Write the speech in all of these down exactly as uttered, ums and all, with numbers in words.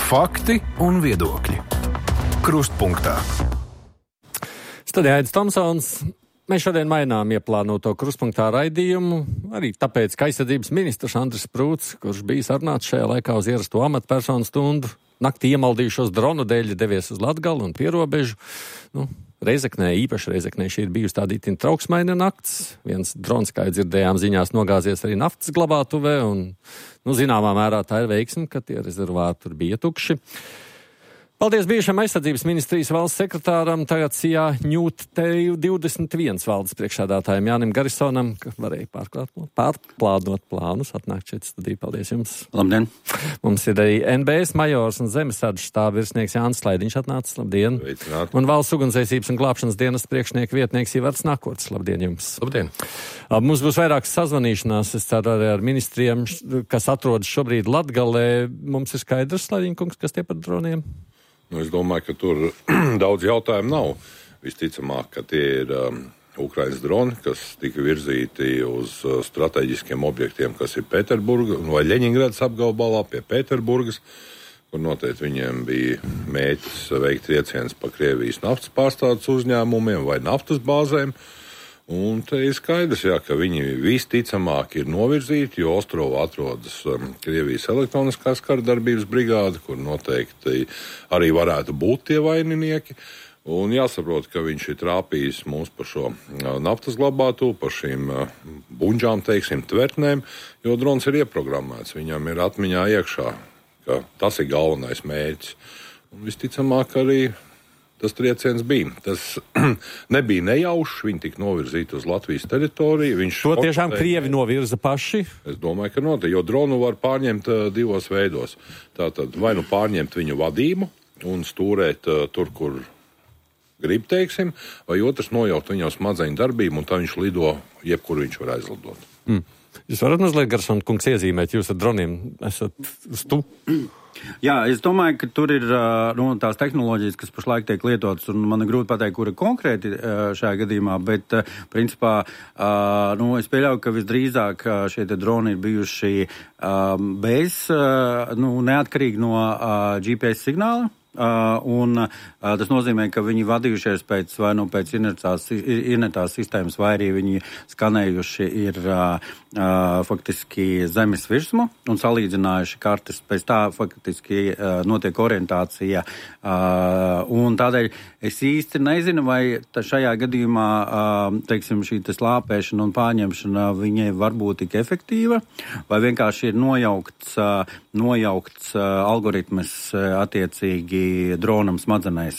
Fakti un viedokļi. Krustpunktā. Studijā Aidis Tomsons. Mēs šodien mainām ieplānoto Krustpunktā raidījumu, arī tāpēc, ka aizsardzības ministrs Andris Prūts, kurš bija sarunāts šajā laikā uz ierasto amatpersonu stundu, naktī iemaldījušos dronu dēļ devies uz Latgali un pierobežu. Nu, Reizeknē, īpaši Reizeknē, šī ir bijusi tāda itin trauksmaina nakts. Viens drons, kā dzirdējām ziņās, nogāzies arī naftas glabātuvē, un, nu, zināmā mērā tā ir veiksme, ka tie rezervāri tur bija tukši. Paldies bijušam aizsardzības ministrijas valsts sekretāram, tagad Sijā ņūtēju divdesmit viens valdes priekšsēdētājiem Jānim Garisonam, ka varēja pārklāt, pārplānot plānus, atnākt šeit studiju. Paldies jums. Labdien. Mums ir arī N B S majors un zemesardzes štāba virsnieks Jānis Slaidiņš atnācis. Labdien. Veicināt. Un valsts ugunsdzēsības un glābšanas dienas priekšnieka vietnieks Ivards Nakots. Labdien jums. Labdien. Mums būs vairākas sazvanīšanās, es ceru arī ar ministriem, kas atrodas šobrīd Latgalē. Mums ir skaidrs, Slaidiņkungs, kas tie par droniem? Nu, es domāju, ka tur daudz jautājumu nav. Visticamāk, ka tie ir um, Ukrainas droni, kas tika virzīti uz uh, strateģiskiem objektiem, kas ir Pēterburga vai Ļeņingradas apgabalā pie Pēterburgas, kur noteikti viņiem bija mēķis veikt triecienus pa Krievijas naftas pārstādes uzņēmumiem vai naftas bāzēm. Un te ir skaidrs, jā, ka viņi visticamāk ir novirzīti, jo Ostrovā atrodas um, Krievijas elektroniskās karadarbības brigāde, kur noteikti arī varētu būt tie vaininieki. Un jāsaprot, ka viņš ir trāpījis mūs par šo uh, naftas glabātu, par šīm uh, buņģām, teiksim, tvertnēm, jo drons ir ieprogrammēts. Viņam ir atmiņā iekšā, ka tas ir galvenais mērķis. Un visticamāk arī tas trieciens bija. Tas nebija nejaušs, viņi tika novirzīti uz Latvijas teritoriju. Viņš to tiešām Krievi novirza paši? Es domāju, ka noteikti, jo dronu var pārņemt uh, divos veidos. Tātad vai nu pārņemt viņu vadību un stūrēt uh, tur, kur grib, teiksim, vai otrs nojaukt viņu smadzeņu darbību, un tā viņš lido, jebkur viņš var aizlidot. Mm. Jūs varat mazliet, Garsona kungs, iezīmēt, jūs ar droniem esat uz tu? Jā, es domāju, ka tur ir nu, tās tehnoloģijas, kas pašlaik tiek lietotas, un man ir grūti pateikt, kura konkrēti šajā gadījumā, bet principā nu, es pieļauju, ka visdrīzāk šie te droni ir bijuši bez, nu, neatkarīgi no G P S signāla. Uh, un uh, tas nozīmē, ka viņi vadījušies pēc vai nu pēc inertās, inertās sistēmas, vai arī viņi skanējuši ir uh, uh, faktiski zemes virsmu un salīdzinājuši kartes. Pēc tā faktiski uh, notiek orientācija. Uh, un tādēļ es īsti nezinu, vai šajā gadījumā, uh, teiksim, šī slāpēšana un pārņemšana viņai var būt tik efektīva, vai vienkārši ir nojaukts, uh, nojaukts uh, algoritmes uh, attiecīgi dronam smadzenēs.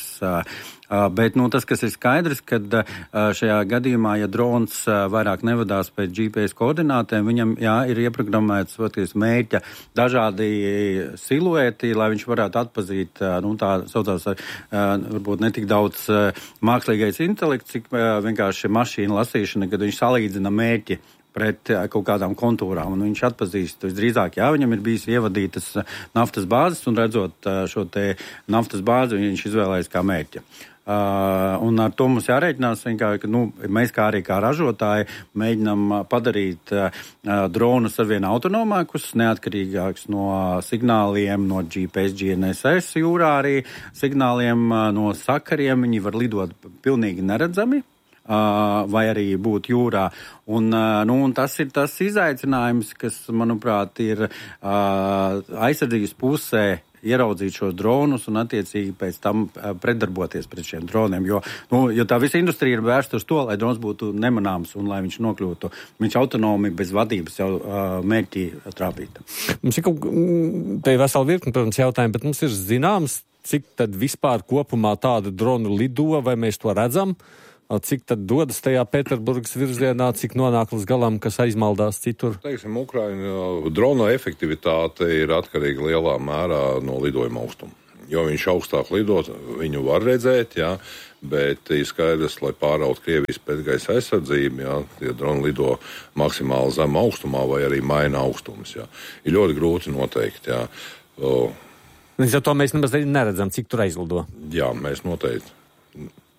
Bet nu, tas, kas ir skaidrs, kad šajā gadījumā, ja drons vairāk nevadās pēc G P S koordinātēm, viņam jā, ir ieprogrammēts mērķa dažādi silueti, lai viņš varētu atpazīt, nu, tā saucās, varbūt netik daudz mākslīgais intelekts, cik vienkārši mašīna lasīšana, kad viņš salīdzina mērķi pret kaut kādām kontūrām, un viņš atpazīst, visdrīzāk, jā, viņam ir bijis ievadītas naftas bāzes, un redzot šo te naftas bāzi, viņš izvēlējas kā mērķa. Uh, un ar to mums jārēķinās, ka nu, mēs kā arī kā ražotāji mēģinam padarīt uh, dronus arvien autonomākus, neatkarīgākus no signāliem, no G P S, G N S S jūrā arī signāliem, uh, no sakariem, viņi var lidot pilnīgi neredzami. Uh, vai arī būt jūrā. Un, uh, nu, un tas ir tas izaicinājums, kas, manuprāt, ir uh, aizsardzības pusē ieraudzīt šos dronus un attiecīgi pēc tam uh, pretdarboties pret šiem droniem. Jo, nu, jo tā visa industrija ir vērsta uz to, lai drons būtu nemanāms un lai viņš nokļūtu, viņš autonomi bez vadības jau uh, mērķī trāpītu. Mums ir kaut te vesela virkni, protams, jautājumi, bet mums ir zināms, cik tad vispār kopumā tāda dronu lido, vai mēs to redzam? Cik tad dodas tajā Pēterburgas virzienā, cik nonāk līdz galam, kas aizmaldās citur? Teiksim, Ukraina drona efektivitāte ir atkarīga lielā mērā no lidojuma augstuma. Jo viņš augstāk lidot, viņu var redzēt, jā, bet ir skaidrs, lai pāraut Krievijas pēcgaisa aizsardzību, jā, tie droni lido maksimāli zem augstumā vai arī maina augstumus, jā. Ir ļoti grūti noteikt, jā. O, Līdz ar to mēs nemaz neredzam, cik tur aizlido. Jā, mēs noteikti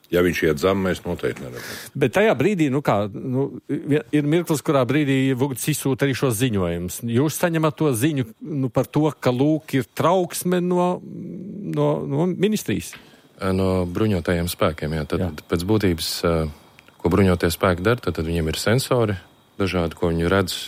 Ja viņš iet zem, mēs noteikti neredzam. Bet tajā brīdī, nu kā, nu, ir mirklis, kurā brīdī Vugds izsūta arī šos ziņojumus. Jūs saņemat to ziņu nu, par to, ka lūk ir trauksme no, no, no ministrijas? No bruņotajiem spēkiem, jā. Tad jā. Pēc būtības, ko bruņotie spēki dara, tad, tad viņiem ir sensori dažādi, ko viņi redz.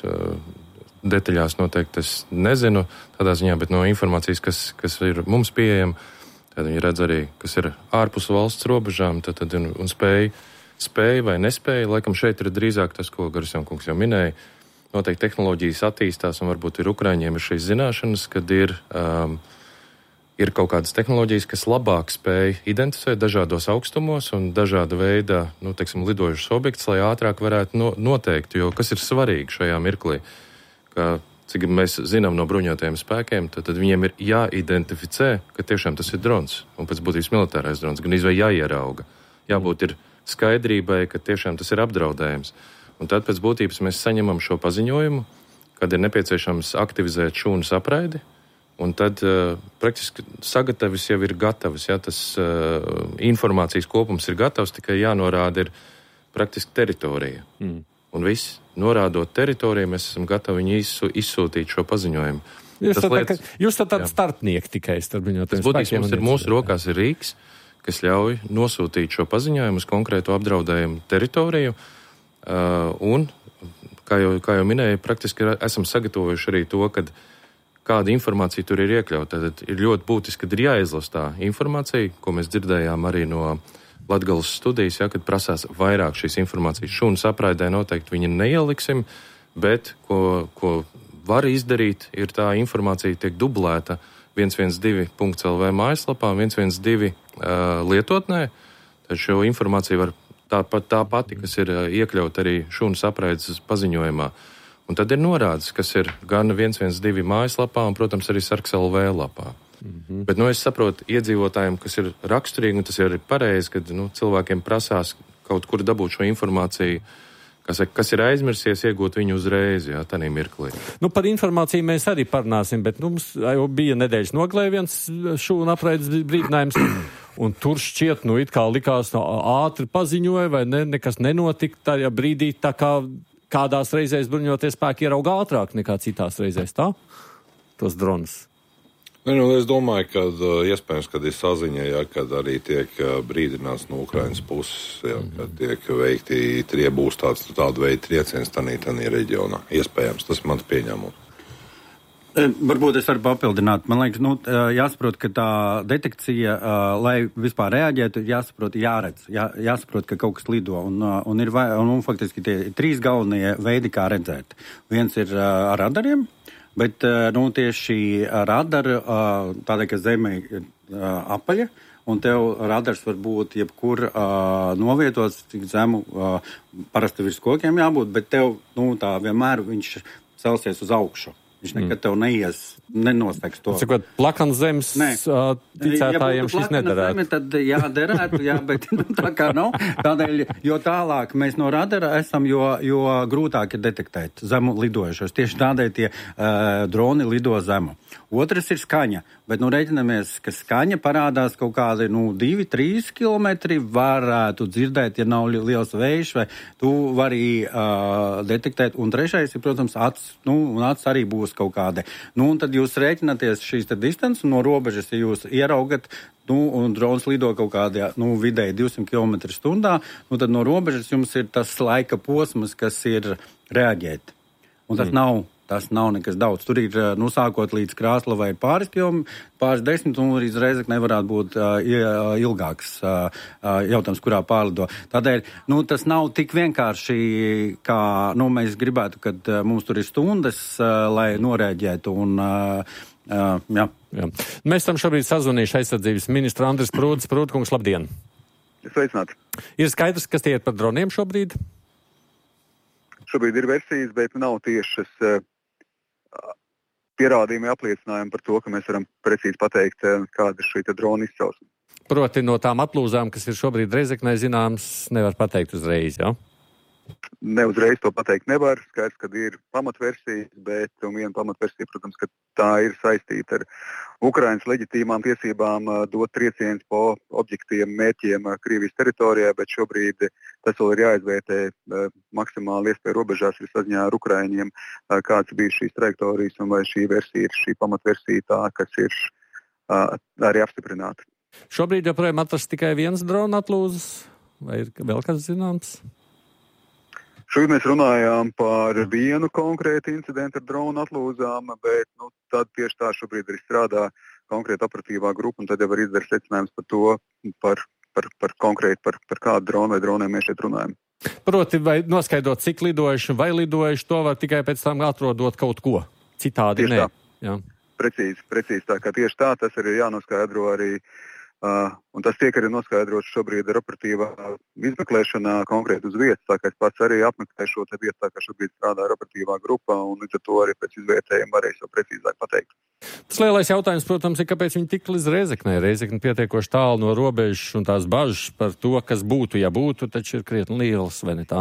Detaļās noteikti es nezinu tādā ziņā, bet no informācijas, kas, kas ir mums pieejama, tad viņi redz arī, kas ir ārpus valsts robežām, tad, tad un, un spēja, spēja vai nespēja. Laikam šeit ir drīzāk tas, ko Garisjankungs jau minēja. Noteikti tehnoloģijas attīstās, un varbūt ir Ukraiņiem ir šīs zināšanas, kad ir, um, ir kaut kādas tehnoloģijas, kas labāk spēja identificēt dažādos augstumos un dažāda veida, nu, teiksim, lidojušas objektus, lai ātrāk varētu no, noteikt, jo kas ir svarīgi šajā mirklī, ka cik mēs zinām no bruņotajiem spēkiem, tad, tad viņiem ir jāidentificē, ka tiešām tas ir drons, un pēc būtības militārais drons, gan izvēj jāierauga. Jābūt ir skaidrībai, ka tiešām tas ir apdraudējums. Un tad pēc būtības mēs saņemam šo paziņojumu, kad ir nepieciešams aktivizēt šūnas apraidi, un tad uh, praktiski sagatavis jau ir gatavs, ja tas uh, informācijas kopums ir gatavs, tikai jānorāda ir praktiski teritorija. Mm. Un viss, norādot teritoriju, mēs esam gatavi viņu izsū, izsūtīt šo paziņojumu. Jūs tad lietas, tā, jūs tad tādi starpnieki tikai starp bruņotajiem spēkiem. Mums ir mūsu rokās ir rīks, kas ļauj nosūtīt šo paziņojumu uz konkrētu apdraudējumu teritoriju. Uh, un, kā jau, kā jau minēju, praktiski esam sagatavojuši arī to, kad kāda informācija tur ir iekļauta. Tad ir ļoti būtiski, kad ir jāizlasa tā informācija, ko mēs dzirdējām arī no Latgales studijas, ja, kad prasās vairāk šīs informācijas. Šūnas apraidē noteikti viņi neieliksim, bet ko, ko var izdarīt, ir tā informācija tiek dublēta viens viens divi punkts el vē mājaslapā, viens viens divi uh, lietotnē. Tad šo informāciju var tā, tā pati, kas ir uh, iekļaut arī šūnas apraides paziņojumā. Un tad ir norādes, kas ir gan viens viens divi mājaslapā un, protams, arī Sarks el vē lapā. Mm-hmm. Bet, nu, es saprotu iedzīvotājiem, kas ir raksturīgi, un tas ir pareizi, kad, nu, cilvēkiem prasās kaut kur dabūt šo informāciju, kas, kas ir aizmirsies, iegūt viņu uzreiz, jā, tādā mirklī. Nu, par informāciju mēs arī parunāsim, bet nu, mums jau bija nedēļas nogalē viens šūna apraides brīdinājums, un tur šķiet, nu, it kā likās no ātri paziņoja, vai ne, nekas nenotika tajā brīdī, tā kā kādās reizēs bruņoties spēki ierauga ātrāk nekā citās reizēs, tā? Tos dronus. Ne, nu, es domāju, ka iespējams, kad ir saziņa, ja, kad arī tiek brīdināts no Ukrainas puses, ja, kad tiek veikti, ja būs tāds, tādu veidu trieciens tanī, tanī reģionā. Iespējams, tas ir mans pieņēmums. Varbūt es varu papildināt. Man liekas, nu, jāsaprot, ka tā detekcija, lai vispār reaģētu, jāsaprot, jāredz, jā, jāsaprot, ka kaut kas lido. Un, un ir un, un, faktiski tie trīs galvenie veidi, kā redzēt. Viens ir ar radariem. Bet nu, tieši radara, tādēļ, ka Zeme ir apaļa, un tev radars var būt jebkur novietots, cik zemu, parasti virs kokiem jābūt, bet tev nu, tā vienmēr viņš celsies uz augšu. Viņš nekad tev neies, nenostegs to. Cikot, plakans zemes uh, ticētājiem ja šis nederētu. Zeme, tad jā, derētu, jā, bet nu, tā kā nav. Tādēļ, jo tālāk mēs no radara esam, jo, jo grūtāk ir detektēt zemu lidojušos. Tieši tādēļ tie uh, droni lido zemu. Otrs ir skaņa, bet nu reiķinamies, ka skaņa parādās kaut kādi, nu, divi, trīs kilometri varētu dzirdēt, ja nav liels vējš, vai tu vari uh, detektēt. Un trešais ir, protams, acs, nu, un acs arī būs kaut kāda. Nu, un tad jūs rēķināties šīs te distances no robežas, ja jūs ieraugat, nu, un drons lido kaut kādā, nu, vidēji divsimt kilometru stundā, nu, tad no robežas jums ir tas laika posms, kas ir reaģēt. Un tas mm. nav. Tas nav nekas daudz. Tur ir, nu, sākot līdz Krāslavai ir pāris kilometri, pāris desmit, un līdz Reizeknei nevarētu būt uh, ilgāks uh, jautājums, kurā pārlido. Tādēļ, nu, tas nav tik vienkārši, kā, nu, mēs gribētu, kad uh, mums tur ir stundas, uh, lai norēģētu, un, uh, uh, jā. jā. Mēs tam šobrīd sazvanījuši aizsardzības ministru Andris Prūds. Prūdkungs, labdien! Sveicināti! Ir skaidrs, kas tie ir par droniem šobrīd? Šobrīd ir versijas, bet nav tiešas uh, pierādījumi apliecinājumi par to, ka mēs varam precīzi pateikt, kāda ir šī drona izcelsme. Proti no tām aplūzām, kas ir šobrīd Reizeknē zināms, nevar pateikt uzreiz, jā? Neuzreiz to pateikt nevar, skaidrs, ka ir pamatversijas, bet un viena pamatversija, protams, ka tā ir saistīta ar Ukrainas leģitīmām tiesībām dot triecienus po objektiem mērķiem Krievijas teritorijā, bet šobrīd tas vēl ir jāizvērtē maksimāli iespēja robežās ir saziņā ar Ukraiņiem, kāds bija šīs trajektorijas un vai šī versija ir šī pamatversija tā, kas ir arī apstiprināta. Šobrīd joprojām atrasts tikai viens drona atlūzas, vai ir vēl kas zināms? Šobrīd mēs runājām par vienu konkrētu incidentu ar dronu atlūzām, bet nu, tad tieši tā šobrīd arī strādā konkrēta operatīvā grupa, un tad jau var izdarīt secinājums par to, par, par, par konkrēti, par, par kādu dronu vai droniem mēs šeit runājam. Proti, vai noskaidrot, cik lidojuši vai lidojuši, to var tikai pēc tam atrodot kaut ko. Citādi tieši nē. Tā. Jā. Precīzi, precīzi tā, ka tieši tā tas arī ir jānoskaidro arī. Uh, un tas tiek arī noskaidrots šobrīd ar operatīvā izmeklēšanā konkrēti uz vietas, tā kā es pats arī apmeklēju šo te vietu, tā kā šobrīd strādā ar operatīvā grupā, un līdz ar to arī pēc izvērtējuma varēs jau precīzāk pateikt. Tas lielais jautājums, protams, ir, kāpēc viņi tik līdz Rēzeknei. Rēzekne pietiekoši tālu no robežas, un tās bažas par to, kas būtu, ja būtu, taču ir krietni lielas, vai ne tā?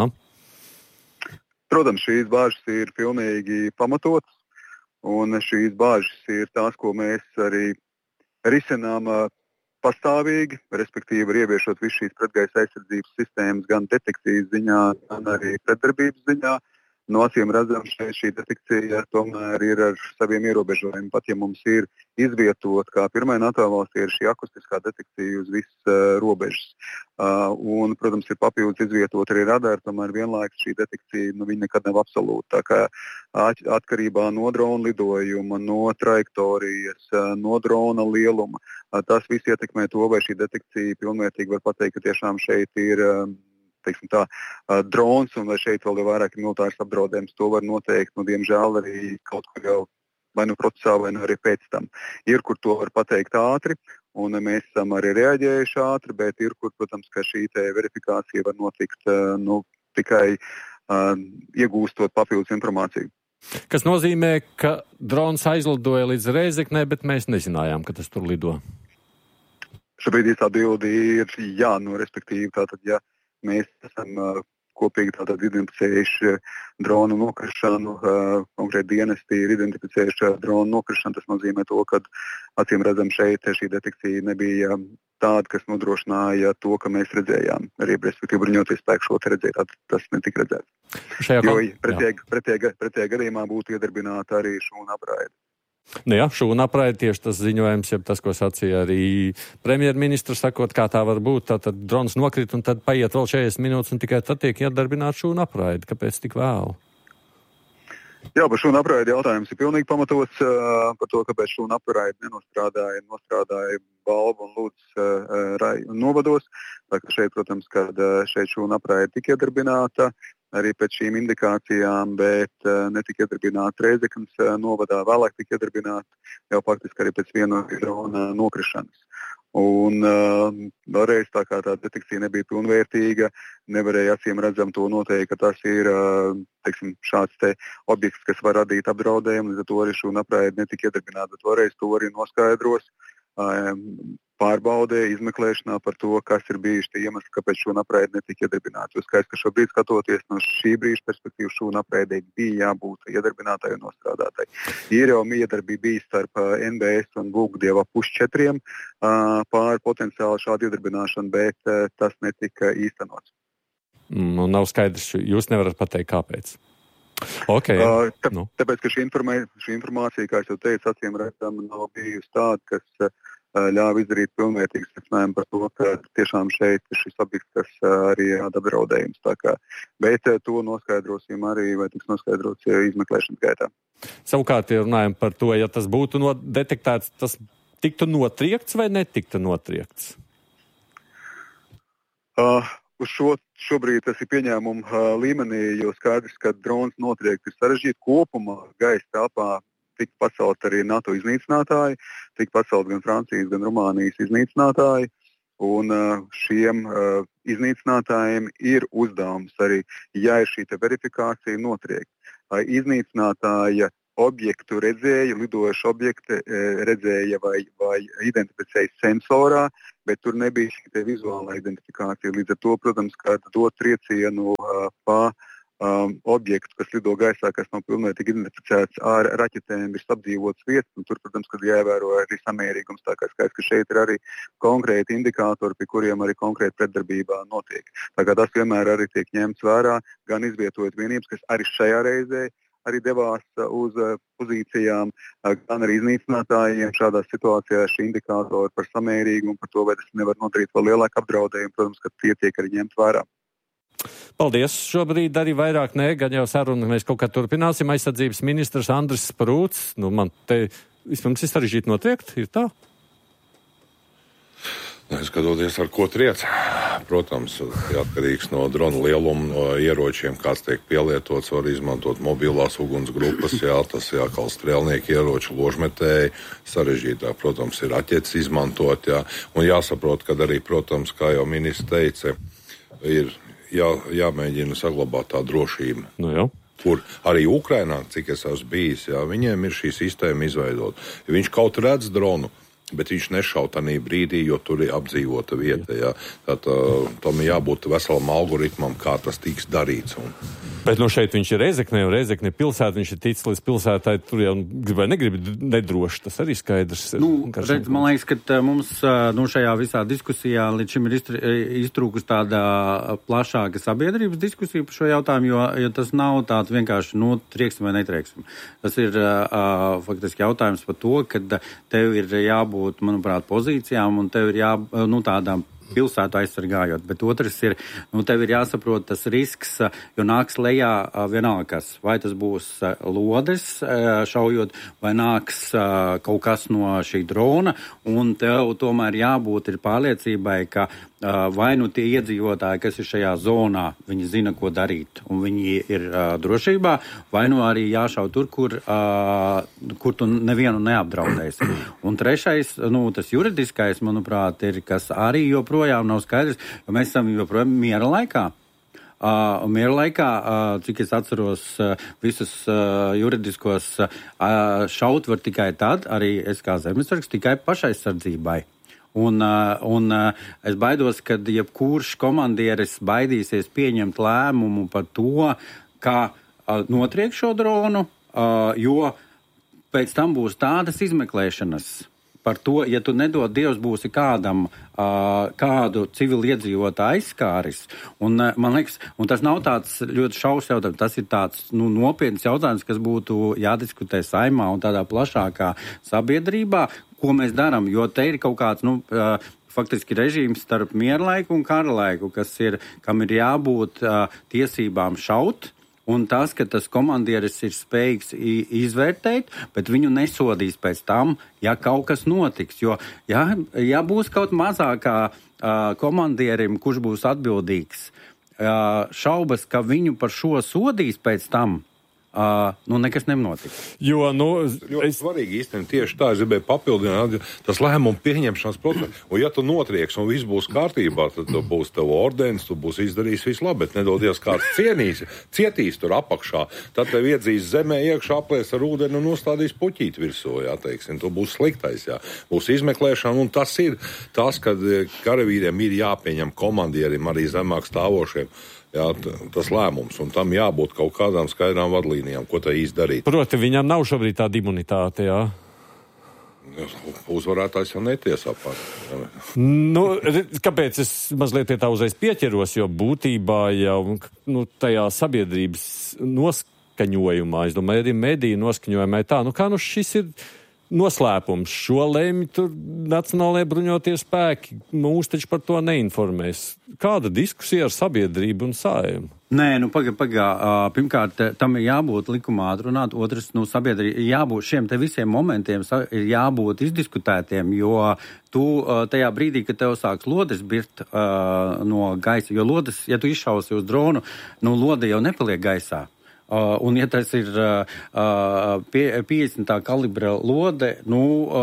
Protams, šīs bažas ir pilnīgi pamatotas, un šīs bažas ir tās, ko mēs arī risinām pastāvīgi, respektīvi ir ieviešot visu šīs pretgaisa aizsardzības sistēmas gan detekcijas ziņā, gan arī pretdarbības ziņā. No acīm redzam, šeit šī detekcija tomēr ir ar saviem ierobežojumiem. Pat ja mums ir izvietot, kā pirmajā NATO valstī, ir šī akustiskā detekcija uz visas uh, robežas. Uh, un, protams, ir papildus izvietot arī radari, tomēr vienlaikus šī detekcija, nu, viņa nekad nav absolūta. Tā kā at, atkarībā no drona lidojuma, no trajektorijas, uh, no drona lieluma, uh, tas viss ietekmē to, vai šī detekcija pilnvērtīgi var pateikt, ka tiešām šeit ir uh, teiksim tā, uh, drons un vai šeit vēl ir vairāk militārs apdraudējums. To var noteikt, nu, diemžēl arī kaut kur jau vai nu procesā, vai nu arī pēc tam. Ir, kur to var pateikt ātri, un mēs esam arī reaģējuši ātri, bet ir, kur, protams, ka šī te verifikācija var notikt uh, nu, tikai uh, iegūstot papildus informāciju. Kas nozīmē, ka drons aizlidoja līdz Rēzeknei, bet mēs nezinājām, ka tas tur lido. Šobrīd īstā atbilde ir jā, nu, respektīvi, tātad, ja mēs esam uh, kopīgi tātad identificējuši dronu nokrišanu, uh, konkrēti dienesti ir identificējuši dronu nokrišanu. Tas nozīmē to, ka acīm redzam šeit šī detekcija nebija tāda, kas nodrošināja to, ka mēs redzējām. Arī, respektīvi, bruņoties spēku šo te redzēt, tas netika redzēts. Jo pretējā gadījumā būtu iedarbināta arī šūna apraide. Nu jā, šūna apraide tieši tas ziņojums, ja tas, ko sacīja arī premjerministrs, sakot, kā tā var būt, tad drons nokrit un tad paiet vēl četrdesmit minūtes un tikai tad tiek iedarbināta šūna apraide. Kāpēc tik vēlu? Jā, par šūna apraidi jautājums ir pilnīgi pamatots uh, par to, kāpēc šūna apraidi nenostrādāja, nostrādāja Balvu un Lūdzes uh, raju novados. Tā kā šeit, protams, kad uh, šeit šūna apraidi tika iedarbināta, arī pēc šīm indikācijām, bet uh, netika iedarbināta Rēzeknes uh, novadā, vēlāk tika iedarbināta jau faktiski arī pēc viena drona nokrišanas. Un uh, vēlreiz tā kā tā detekcija nebija pilnvērtīga, nevarēja acīm redzam to noteikt, ka tas ir uh, teiksim, šāds te objekts, kas var radīt apdraudējumu, līdz ar to arī šūna apraide netika iedarbināta, bet vēlreiz to arī noskaidros. Uh, pārbaudē, izmeklēšanā par to, kas ir bijuši tie iemesli, kāpēc šūna apraide netika iedarbināta. Jo skaidrs, ka šobrīd skatoties no šī brīža perspektīvas šūna apraidei bija jābūt iedarbinātai un nostrādātai. Ir jau miedarbība bijis starp N B S un Bulgdieva pusčetriem uh, pār potenciāli šādu iedarbināšanu, bet uh, tas netika īstenots. Mm, nav skaidrs, jūs nevarat pateikt, kāpēc. Okay. Uh, tā, nu. Tāpēc, ka šī, informā, šī informācija, kā es jau teicu, acīm redzam, nav bijusi tāda, kas uh, ļāva izdarīt pilnvērtīgu secinājumu par to, ka tiešām šeit ir šis objekts, kas uh, arī rada apdraudējums. Bet uh, to noskaidrosim arī, vai tiks noskaidrots uh, izmeklēšanas gaitā. Savukārt, ja runājam par to, ja tas būtu no, detektēts, tas tiktu notriekts vai netiktu notriekts? Uh, Uz šo, šobrīd tas ir pieņēmuma uh, līmenī, jo skaidrs, ka drons notriekt ir sarežģīti. Kopumā gaisa telpā tika pacelt arī NATO iznīcinātāji, tika pacelt gan Francijas, gan Rumānijas iznīcinātāji, un uh, šiem uh, iznīcinātājiem ir uzdevums arī, ja ir šī te verifikācija, notriekt. Uh, iznīcinātāja objektu redzēja, lidojuši objekti redzēja vai, vai identificēja sensorā. bet tur nebija šī vizuālā identifikācija. Līdz ar to, protams, ka dot triecienu uh, pa um, objektu, kas lido gaisā, kas nav pilnvērtīgi identificēts ar raķetēm, ir apdzīvots vietas, un tur, protams, kad jāievēro arī samērīgums, tā kā skaidrs, ka šeit ir arī konkrēti indikātori, pie kuriem arī konkrēti pretdarbībā notiek. Tā kā tas vienmēr arī tiek ņemts vērā, gan izvietojot vienības, kas arī šajā reizē arī devās uz pozīcijām, gan arī iznīcinātājiem šādās situācijās šī indikātori par samērīgu un par to, vai tas nevar nodarīt vēl lielāku apdraudējumu, protams, ka tie tiek arī ņemt vērā. Paldies. Šobrīd arī vairāk nē, gan jau sarunu mēs kaut kā turpināsim. Aizsardzības ministrs Andris Sprūts. Nu, man te vispirms ir sarežģīti notriekt, ir tā? Skatoties, ar ko triec. Protams, atkarīgs no drona lieluma, no ieročiem, kāds tiek pielietots, var izmantot mobilās ugunsgrupas, jā, tas ir atkal strēlnieki ieroči, ložmetēji, sarežģītāk, protams, ir raķetes izmantot, jā, un jāsaprot, ka arī, protams, kā jau ministrs teica, ir jā, jāmēģina saglabāt tā drošība. Nu jau. Kur arī Ukrainā, cik es esmu bijis, jā, viņiem ir šī sistēma izveidota. Ja viņš kaut redz dronu, bet viņš nešauj tanī brīdī, jo tur ir apdzīvota vieta. Jā. Tad uh, tam jābūt veselam algoritmam, kā tas tiks darīts. Un... Bet nu šeit viņš ir Rēzeknē, un Rēzekne pilsēta, viņš ir ticis līdz pilsētai, tur jau grib vai negrib nedroši, tas arī skaidrs. Nu, redz, man liekas, ka mums nu, šajā visā diskusijā līdz šim ir iztrūkus tāda plašāka sabiedrības diskusija par šo jautājumu, jo, jo tas nav tāds vienkārši, nu, trieksim vai netrieksim. Tas ir uh, faktiski jautājums par to, ka tev ir jābūt, manuprāt, pozīcijām, un tev ir jā, nu, tādām pilsētu aizsargājot, bet otrs ir, nu, tev ir jāsaprot tas risks, jo nāks lejā vienalga kas, vai tas būs lodes šaujot, vai nāks kaut kas no šī drona, un tev tomēr jābūt ir pārliecībai, ka vai nu tie iedzīvotāji, kas ir šajā zonā, viņi zina, ko darīt, un viņi ir uh, drošībā, vai nu arī jāšauj tur, kur, uh, kur tu nevienu neapdraudēsi. Un trešais, nu, tas juridiskais, manuprāt, ir, kas arī joprojām nav skaidrs, jo mēs esam joprojām miera laikā. Uh, miera laikā, uh, cik es atceros, uh, visus uh, juridiskos uh, šaut var tikai tad, arī es kā zemesargs, tikai pašaizsardzībai. Un, un es baidos, ka jebkurš komandieris baidīsies pieņemt lēmumu par to, kā notriek šo dronu, jo pēc tam būs tādas izmeklēšanas par to, ja tu nedod Dievs būsi kādam, kādu civiliedzīvotāju aizskāris. Un, man liekas, un tas nav tāds ļoti šausmas jautājums, tas ir tāds nu, nopietns jautājums, kas būtu jādiskutē Saeimā un tādā plašākā sabiedrībā, ko mēs darām, jo te ir kaut kāds, nu, uh, faktiski režīms starp mierlaiku un karalaiku, kas ir, kam ir jābūt uh, tiesībām šaut, un tas, ka tas komandieris ir spējīgs izvērtēt, bet viņu nesodīs pēc tam, ja kaut kas notiks, jo, ja, ja būs kaut mazākā uh, komandierim, kurš būs atbildīgs, uh, šaubas, ka viņu par šo sodīs pēc tam, Uh, nu, nekas nenotika. Jo, nu, ļoti es... svarīgi īstenībā tieši tā, es gribēju papildināt, tas lēmumu pieņemšanas process. Un ja tu notrieks un viss būs kārtībā, tad tu būs tev ordens, tu būs izdarījis visu labi, bet nedodies kāds cienīs, cietīs tur apakšā, tad tev iedzīs zemē iekšā, aplies ar ūdeni un nostādīs puķīt virsū, jā, teiksim, tu būs sliktais, jā. Būs izmeklēšana, un tas ir tas, kad karavīriem ir jāpieņem komandierim arī zemāk stāvošiem. Jā, tas lēmums, un tam jābūt kaut kādām skaidrām vadlīnijām, ko tā īsti darīt. Proti, viņam nav šobrīd tāda imunitāte, jā? Uzvarētājs jau netiesā pār. Nu, kāpēc es mazliet tā uzreiz pieķeros, jo būtībā jau nu, tajā sabiedrības noskaņojumā, es domāju, arī mediju noskaņojumā tā, nu kā nu šis ir noslēpums. Šo lemj tur Nacionālajie bruņotie spēki. Mūs taču par to neinformēs. Kāda diskusija ar sabiedrību un Saeimu? Nē, nu pagā, pagā. Pirmkārt, tam ir jābūt likumā atrunāt. Otrs, nu sabiedrība jābūt šiem te visiem momentiem ir jābūt izdiskutētiem, jo tu tajā brīdī, kad tev sāks lodes birt uh, no gaisa, jo lodes, ja tu izšausi uz dronu, nu lode jau nepaliek gaisā. Uh, un, ja tas ir uh, pie, piecdesmitā kalibra lode, nu,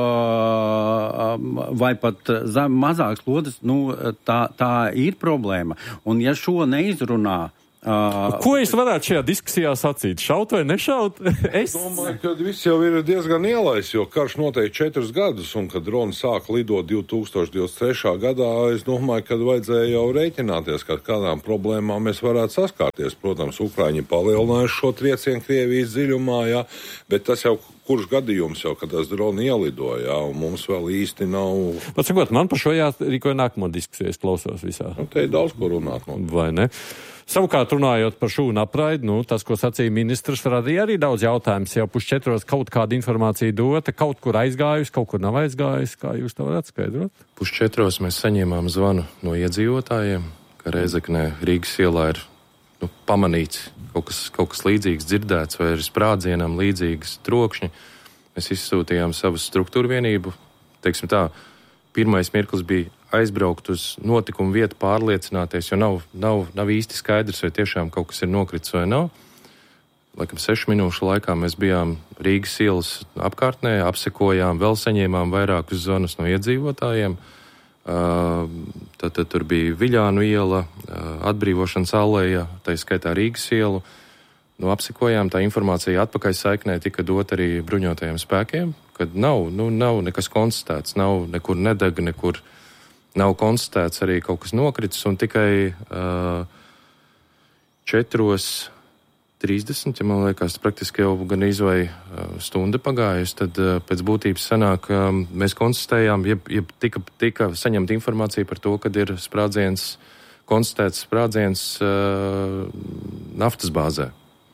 uh, vai pat zem, mazāks lodes, nu, tā, tā ir problēma. Un, ja šo neizrunā Uh, Ko es varētu šajā diskusijā sacīt? Šaut vai nešaut? Es domāju, ka viss jau ir diezgan ielais, jo karš notiek četrus gadus, un kad droni sāka lidot divi tūkstoši divdesmit trešā gadā, es domāju, ka vajadzēja jau rēķināties, ka kādām problēmām mēs varētu saskārties. Protams, Ukraiņi palielinājuši šo triecienu Krievijas dziļumā, jā, bet tas jau kurš gadījums jau, kad tas droni ielidoja, jā, un mums vēl īsti nav... Pat sakot, man par šo jārīkoja nākamo diskusiju, es klausos visā. Nu, te ir daudz ko runāt. No. Vai ne? Savukārt, runājot par šūnu apraidi, nu, tas, ko sacīja ministrs, radīja arī daudz jautājums. Jau pusčetros kaut kāda informācija dota, kaut kur aizgājusi, kaut kur nav aizgājusi. Kā jūs to varat skaidrot? Pusčetros mēs saņēmām zvanu no iedzīvotājiem, ka Rēzeknē Rīgas ielā ir nu, pamanīts kaut kas, kaut kas līdzīgs dzirdēts vai ir sprādzienam līdzīgas trokšņi. Mēs izsūtījām savu struktūru vienību. Teiksim tā, pirmais mirklis bija aizbraukt uz notikumu vietu, pārliecināties, jo nav, nav, nav īsti skaidrs, vai tiešām kaut kas ir nokritis vai nav. Laikam sešu minūšu laikā mēs bijām Rīgas ielas apkārtnē, apsekojām, vēl saņēmām vairākus zvanus no iedzīvotājiem. Uh, tad, tad tur bija Viļānu iela, uh, Atbrīvošanas aleja, tā skaitā Rīgas ielu. Nu, apsekojām, tā informācija atpakaļ saiknē tika dot arī bruņotajiem spēkiem, kad nav, nu, nav nekas konstatēts, nav nekur nedeg, nekur nav konstatēts arī kaut kas nokritis, un tikai uh, četros trīsdesmit, ja man liekas, praktiski jau gan izvai uh, stunda pagājusi, tad uh, pēc būtības sanāk, um, mēs konstatējām, ja, ja tika, tika saņemta informācija par to, kad ir sprādziens, konstatēts sprādziens uh, naftas bāzē.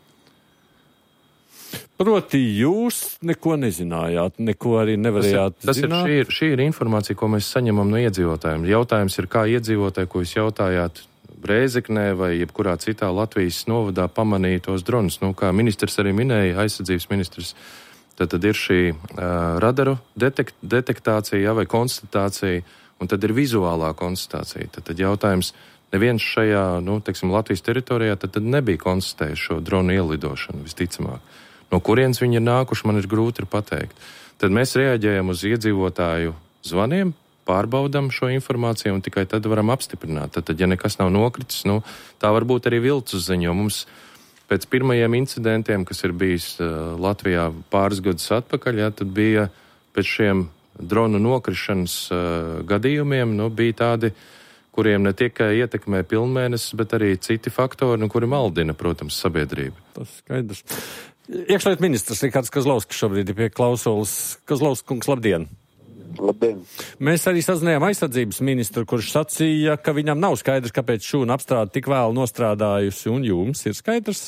Proti, jūs neko nezinājāt, neko arī nevarējāt tas ir, tas zināt? Ir, šī, ir, šī ir informācija, ko mēs saņemam no iedzīvotājiem. Jautājums ir, kā iedzīvotāji, ko jūs jautājāt Rēzeknē vai jebkurā citā Latvijas novadā pamanīja tos dronus. Nu, kā ministrs arī minēja, aizsardzības ministrs, tad, tad ir šī uh, radaru detek, detektācija ja, vai konstatācija, un tad ir vizuālā konstatācija. Tad, tad jautājums, neviens šajā, nu, teiksim, Latvijas teritorijā tad, tad nebija konstatējis šo dronu ielidošanu, visticamāk. No kurienes viņi ir nākuši, man ir grūti ir pateikt. Tad mēs reaģējam uz iedzīvotāju zvaniem, pārbaudam šo informāciju un tikai tad varam apstiprināt. Tad, tad ja nekas nav nokritis, nu, tā var būt arī viltus ziņa, jo mums pēc pirmajiem incidentiem, kas ir bijis uh, Latvijā pāris gadus atpakaļ, ja, tad bija pēc šiem dronu nokrišanas uh, gadījumiem, nu, bija tādi, kuriem ne tikai ietekmē pilnmēnesis, bet arī citi faktori, nu, kuri maldina, protams, sabiedrību. Tas skaidrs. Iekšlietu ministrs Rikārds Kozlovskis šobrīd ir pie klausulas. Kozlovskis kungs, labdien! Labdien! Mēs arī sazinājām aizsardzības ministru, kurš sacīja, ka viņam nav skaidrs, kāpēc šūna apstrāde tik vēlu nostrādājusi, un jums ir skaidrs?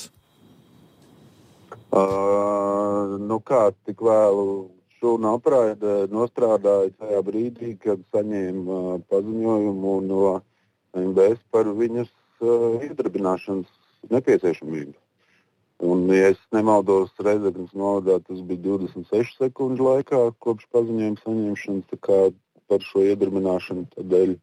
Uh, nu kā, tik vēlu šūna apraide nostrādāja tajā brīdī, kad saņēma uh, paziņojumu no M B S par viņas uh, iedarbināšanas nepieciešamību. Un, ja es nemaldos, Rēzeknes novadā tas bija divdesmit sešu sekundžu laikā kopš paziņojuma saņemšanas, tā kā par šo iedarbināšanu. Tādēļ,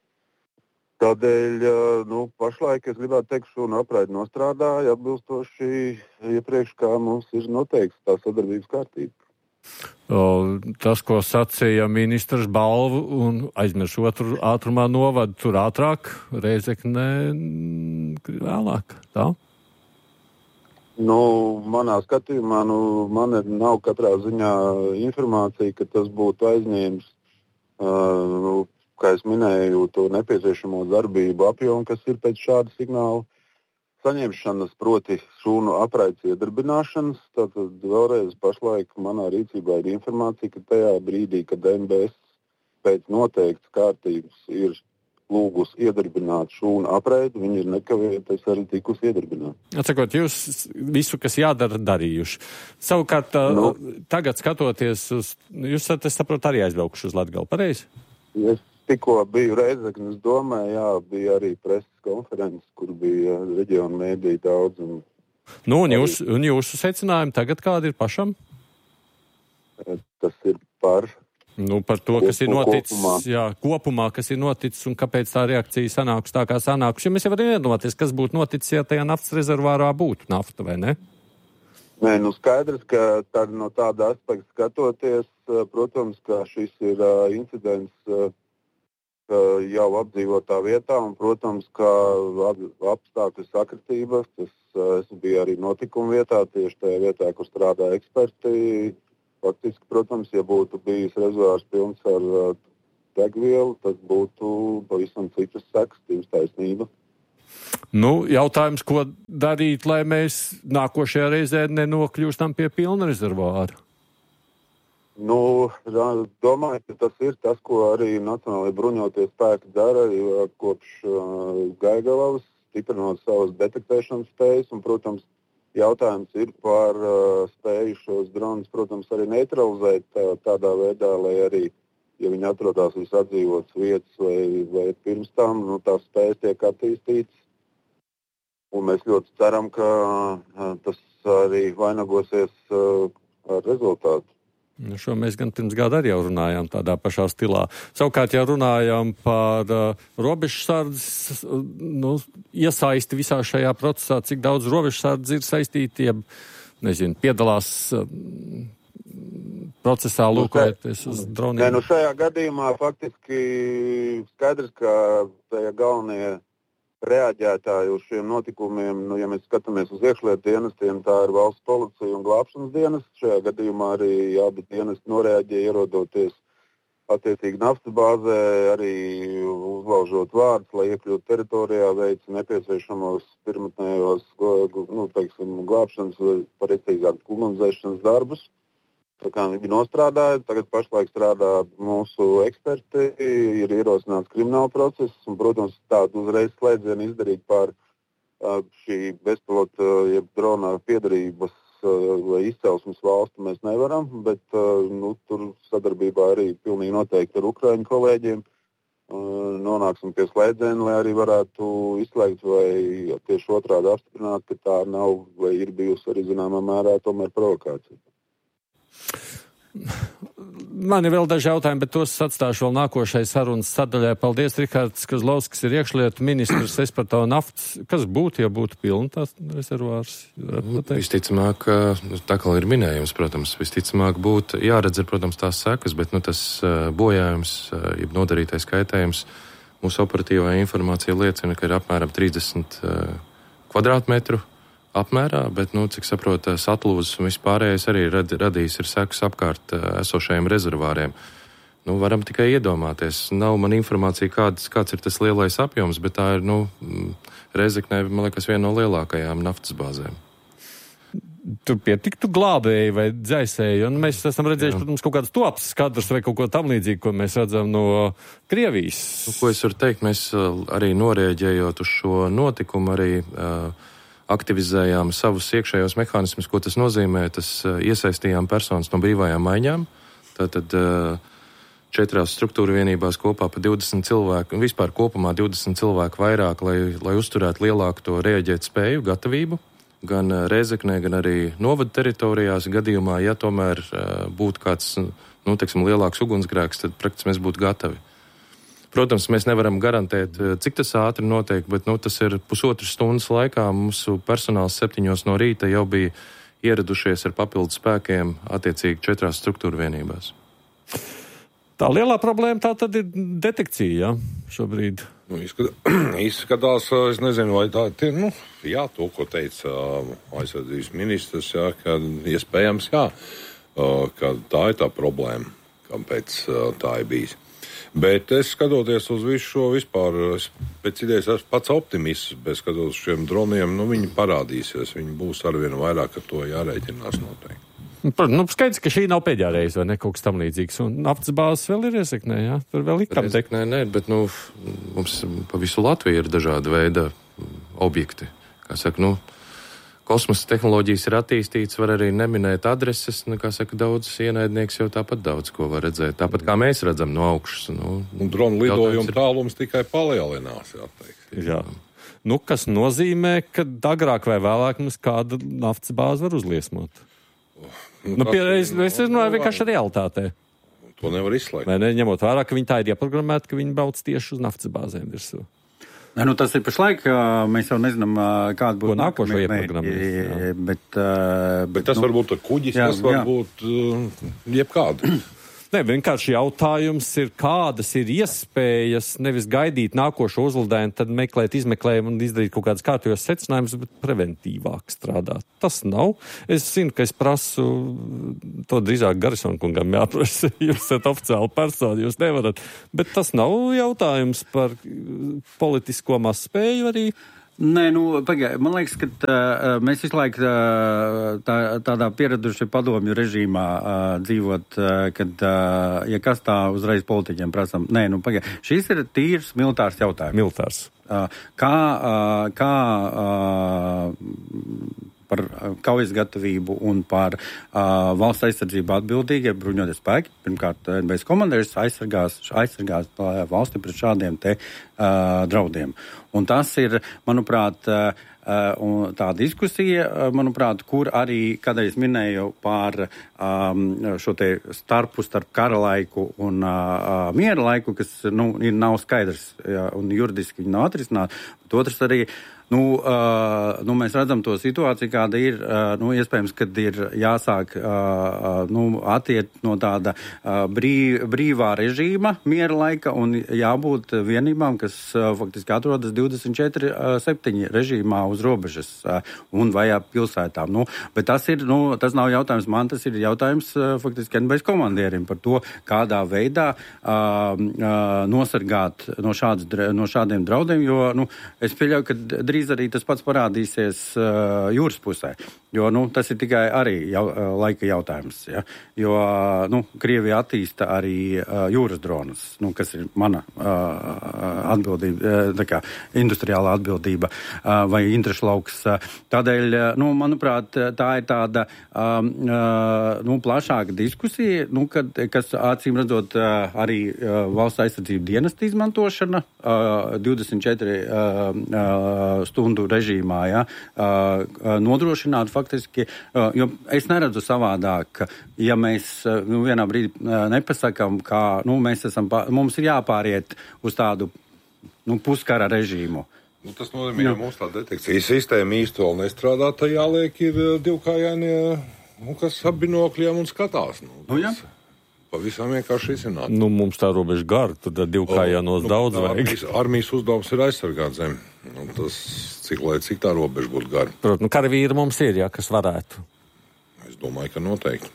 tādēļ nu, pašlaik es gribētu teikt, šūna apraide nostrādāja atbilstoši iepriekš, kā mums ir noteikts tā sadarbības kārtība. O, tas, ko sacīja ministrs Balvu un aizmirš otru ātrumā novadu, tur ātrāk, Rēzeknē vēlāk, tā? Nu, manā skatījumā nu, man nav katrā ziņā informācija, ka tas būtu aizņēmis, uh, nu, kā es minēju, to nepieciešamo darbību apjomu, kas ir pēc šāda signāla saņemšanas, proti šūnu apraides iedarbināšanas. Tātad vēlreiz pašlaik manā rīcībā ir informācija, ka tajā brīdī, kad M B S pēc noteiktas kārtības ir lūgus iedarbināt šūnu apraidi, viņi ir nekavējoties arī tikus iedarbināt. Atsakot, jūs visu, kas jādara, darījuši. Savukārt, nu, tagad skatoties uz, jūs, es saprotu, arī aizbraukuši uz Latgali, pareizi? Es tikko biju Rēzeknes domē, jā, bija arī preses konferences, kur bija reģionu mēdīji daudz. Un nu, un, jūs, un jūsu secinājumi tagad kādi ir pašam? Tas ir par... Nu, par to, kas ir noticis, kopumā. Jā, kopumā, kas ir noticis un kāpēc tā reakcija sanāks tā, kā sanāks. Jo mēs jau varam iedomāties, kas būtu noticis, ja tajā naftas rezervārā būtu nafta, vai ne? Nē, nu skaidrs, ka tā, no tāda aspekta skatoties, protams, ka šis ir uh, incidents, uh, jau apdzīvotā vietā, un, protams, kā apstākļu sakritība, tas es biju arī notikuma vietā, tieši tajā vietā, kur strādā eksperti. Faktiski, protams, ja būtu bijis rezervārs pilns ar degvielu, tas būtu pavisam citas sekas, tīvs taisnība. Nu, jautājums, ko darīt, lai mēs nākošajā reizē nenokļūstam pie pilna rezervāra? Nu, domāju, ka tas ir tas, ko arī Nacionālajie bruņotie spēki dara kopš uh, Gaigalavas, stiprinot savas detektēšanas spējas, un, protams, jautājums ir par uh, spēju šos dronus, protams, arī neutralizēt tā, tādā veidā, lai arī, ja viņi atrodas uz atdzīvotas vietas vai, vai pirms tam, nu, tās spējas tiek attīstītas, un mēs ļoti ceram, ka uh, tas arī vainagosies uh, ar rezultātu. Nu, šo mēs gan pirms gada arī jau runājām tādā pašā stilā. Savukārt, ja runājām par uh, robežsardzes uh, nu, iesaisti visā šajā procesā, cik daudz robežsardzes ir saistīti, ja, nezinu, piedalās uh, procesā lūkojoties uz droniem? Nē, nu šajā gadījumā faktiski skaidrs, ka tajā galvenie reaģētāji uz šiem notikumiem, nu, ja mēs skatāmies uz iekšlietu dienestiem, tā ir valsts policija un glābšanas dienas. Šajā gadījumā arī abi dienesti noreaģēja, ierodoties attiecīgi naftas bāzē, arī uzlaužot vārdus, lai iekļūtu teritorijā, veica nepieciešamos pirmotnējos, nu, teiksim, glābšanas vai pareizāk ugunsdzēšanas darbus. Tā kā viņi nostrādāja, tagad pašlaik strādā mūsu eksperti, ir ierosināts krimināla process, un, protams, tādu uzreiz slēdzienu izdarīt par uh, šī bezpilota, jeb drona piedarības uh, vai izcelsmes valstu mēs nevaram, bet uh, nu, tur sadarbībā arī pilnīgi noteikti ar Ukraiņu kolēģiem uh, nonāksim pie slēdzienu, lai arī varētu izslēgt vai tieši otrādi apstiprināt, ka tā nav vai ir bijusi arī zināmā mērā tomēr provokācija. Man ir vēl daži jautājumi, bet tos atstāšu vēl nākošai sarunas sadaļai. Paldies, Rihards Kozlovskis ir iekšlietu ministrs. Es par to naftas. Kas būtu, ja būtu pilna tās rezervārs? Visticamāk, tā kā ir minējums, protams, visticamāk būtu jāredz, ir, protams, tās sekas, bet nu, tas bojājums, jeb nodarītais kaitējums, mūsu operatīvā informācija liecina, ka ir apmēram trīsdesmit kvadrātmetru apmērā, bet, nu, cik saprotu, satlūzes un vispārējais arī rad, radījis ir sekas apkārt esošajiem rezervāriem. Nu, varam tikai iedomāties. Nav man informācija, kāds, kāds ir tas lielais apjoms, bet tā ir, nu, Rezeknē, man liekas, viena no lielākajām naftas bāzēm. Tur pietiktu glābēji vai dzēsēji, un mēs esam redzējuši, Jā. protams, kaut kādas topas skadrus vai kaut ko tam līdzīgi, ko mēs redzam no Krievijas. Nu, ko es varu teikt, mēs arī norēģējot uz šo notikumu, arī uh, aktivizējām savus iekšējos mehānismus, ko tas nozīmē, tas uh, iesaistījām personas no brīvajām maiņām, tātad uh, četrās struktūra vienībās kopā pa divdesmit cilvēku, un vispār kopumā divdesmit cilvēku vairāk, lai, lai uzturētu lielāku to reaģēt spēju, gatavību, gan uh, Rēzeknē, gan arī novada teritorijās gadījumā, ja tomēr uh, būtu kāds, nu, teiksim, lielāks ugunsgrēks, tad praktiski mēs būtu gatavi. Protams, mēs nevaram garantēt, cik tas ātri notiek, bet nu, tas ir pusotras stundas laikā. Mūsu personāls septiņos no rīta jau bija ieradušies ar papildu spēkiem attiecīgi četrās struktūra vienībās. Tā lielā problēma tā tad ir detekcija, jā, šobrīd. Nu, izskatās, es nezinu, vai tā ir, nu, jā, to, ko teica aizsardzības ministrs, jā, ka iespējams, jā, ka tā ir tā problēma, kāpēc tā ir bijis. Bet es skatoties uz visu šo vispār, es pēc idejas esmu pats optimists, bet skatoties uz šiem droniem, nu viņi parādīsies, viņi būs arvien vairāk, ar to jārēķinās noteikti. Protams, nu, skaidrs, ka šī nav pēdējā reize, vai ne, kaut kas tam līdzīgs, un naftas bāzes vēl ir Rezeknē, jā, tur vēl ir kam teikt. Nē, nē, bet, nu, mums pa visu Latviju ir dažāda veida objekti, kā saka, nu, kosmosa tehnoloģijas ir attīstītas, var arī neminēt adreses, nu, kā saka, daudz ienaidnieks jau tāpat daudz ko var redzēt, tāpat kā mēs redzam no augšas. Nu, un dronu lidojuma ir... tālums tikai palielinās, jāteikt. Jā. Nu, kas nozīmē, ka agrāk vai vēlāk mums kāda naftas bāze var uzliesmot? Nu, nu pierreiz, es runāju vienkārši realitātē. To nevar izslēgt. Vai ne, ņemot vērā, ka viņi tā ir ieprogrammēti, ka viņi brauc tieši uz naftas bāzēm virsū. Ne, nu, tas ir pašlaik, mēs jau nezinām, kāda būtu nākošo ieprogrammēšana. Bet, uh, bet tas nu, var būt kuģis, jā, tas var jā. būt uh, jebkāda. Ne, vienkārši jautājums ir, kādas ir iespējas nevis gaidīt nākošo uzlidējumu, tad meklēt, izmeklējumu un izdarīt kaut kādas kārtījos secinājumus, bet preventīvāk strādāt. Tas nav. Es zinu, ka es prasu to drīzāk Garisona kungam jāprasa. Jūs esat oficiāli persona, jūs nevarat. Bet tas nav jautājums par politisko mazspēju arī. Nē, nu, pagaid, man liekas, ka uh, mēs visu laiku uh, tā, tādā pieraduši padomju režīmā uh, dzīvot, uh, kad, uh, ja kas tā uzreiz politiķiem prasam. Nē, nu, pagaid, šis ir tīrs militārs jautājums. Militārs. Uh, kā, uh, kā uh, par kaujas gatavību un par uh, valsts aizsardzību atbildīgi bruņotie spēki. Pirmkārt, N B S komandieris aizsargās, aizsargās valsti pret šādiem te uh, draudiem. Un tas ir, manuprāt, uh, uh, tā diskusija, uh, manuprāt, kur arī, kad es minēju par um, šo te starpu starp kara laiku un uh, miera laiku, kas, nu, ir nav skaidrs ja, un juridiski nav atrisināt. Otrs arī, nu, uh, nu, mēs redzam to situāciju, kāda ir, uh, nu, iespējams, kad ir jāsāk, uh, nu, attiet no tāda uh, brīv, brīvā režīma miera laika un jābūt vienībām, kas uh, faktiski atrodas divdesmit četri septiņi režīmā uz robežas uh, un vajā pilsētām. Nu, bet tas ir, nu, tas nav jautājums man, tas ir jautājums uh, faktiski N B S komandierim par to, kādā veidā uh, uh, nosargāt no, šādas, no šādiem draudiem, jo, nu, es pieļauju, ka drīz arī tas pats parādīsies uh, jūras pusē, jo, nu, tas ir tikai arī jau, uh, laika jautājums, ja? Jo, uh, nu, Krievija attīsta arī uh, jūras dronus, nu, kas ir mana uh, atbildība, uh, tā kā industriālā atbildība uh, vai interešu lauks. Uh, tādēļ, uh, nu, manuprāt, tā ir tāda um, uh, nu, plašāka diskusija, nu, kad, kas acīm redzot uh, arī uh, valsts aizsardzību dienesta izmantošana uh, divdesmit četri uh, uh, stundu režīmā, ja, uh, nodrošināt faktiski, uh, jo es neredzu savādāk, ja mēs uh, nu, vienā brīdī uh, nepasakam, kā, nu, mēs esam, mums ir jāpāriet uz tādu, nu, puskara režīmu. Nu, tas nozīmē, ka mums tā detekcijas sistēma īsti vēl nestrādā, tā jāliek ir divkājainie, nu, kas ap binokļiem un skatās. Nu, nu, jā. Pavisam vienkārši izcināt. Nu, mums tā robeža gara, tad divkājainos nu, daudz vajag. Armijas, armijas uzdevums ir aizsargāt zemi. Un tas, cik lai cik tā robeža būtu gara. Protams, nu, karavīri mums ir, jā, kas varētu. Es domāju, ka noteikti.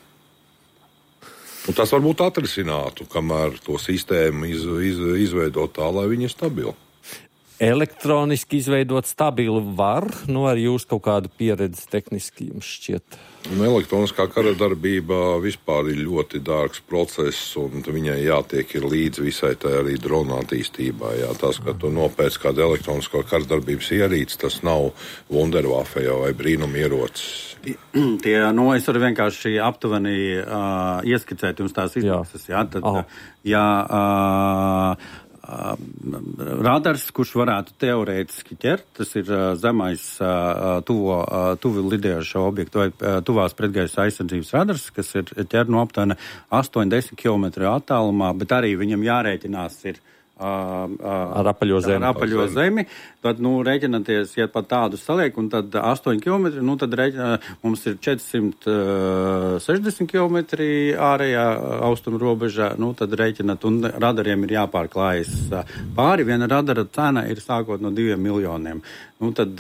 Un tas varbūt atrisinātu, kamēr to sistēmu iz, iz, izveidot tā, lai viņi ir stabili. Elektroniski izveidot stabilu var, nu ar jūs kaut kādu pieredzi tehniski jums šķiet? Un elektroniskā kara darbība vispār ir ļoti dārgs process, un viņai jātiek ir līdz visai tā arī drona attīstībā. Jā, tas, ka tu nopēc kādu elektronisko kara darbības ierīci, tas nav Wunderwaffe jau vai brīnumierocis. Tie, nu, es varu vienkārši aptuveni uh, ieskicēt jums tās izmaksas. Jā, tad, jā, uh, Uh, radars, kurš varētu teorētiski ķert, tas ir uh, zemais uh, tuvo, uh, tuvi lidējošo objektu vai uh, tuvās pretgaisa aizsardzības radars, kas ir ķer no aptuveni astoņi līdz desmit kilometru attālumā, bet arī viņam jārēķinās ir Uh, uh, ar apaļo zemi. Ar apaļo zemi. Tad, nu, rēķināties, ja pat tādu saliek, un tad astoņi kilometri, nu, tad rēķinā, mums ir četrsimt sešdesmit kilometri ārējā austrumu robežā, nu, tad rēķināt, un radariem ir jāpārklājas pāri. Viena radara cena ir sākot no diviem miljoniem. Nu, tad...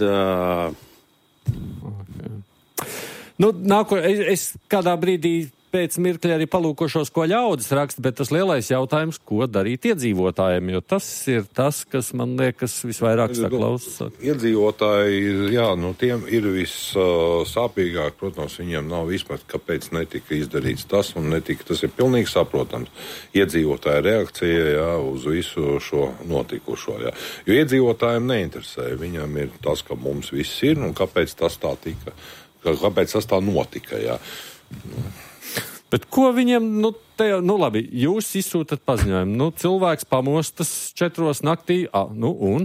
Uh... Okay. Nu, nāko, es, es kādā brīdī pēc mirkļa arī palūkošos, ko ļaudis raksta, bet tas lielais jautājums, ko darīt iedzīvotājiem, jo tas ir tas, kas man liekas visvairāk saklausās. Iedzīvotāji, jā, nu tiem ir vissāpīgāk, uh, protams, viņiem nav izprat, kāpēc netika izdarīts tas un netika, tas ir pilnīgi saprotams. Iedzīvotāja reakcija, jā, uz visu šo notikušo, jā. Jo iedzīvotājiem neinteresē, viņam ir tas, ka mums viss ir un kāpēc tas tā tika, kāpēc tas tā notika, jā. Nu. Bet ko viņiem, nu, te, nu labi, jūs izsūtat paziņojumu, nu, cilvēks pamostas četros naktī, a, nu, un?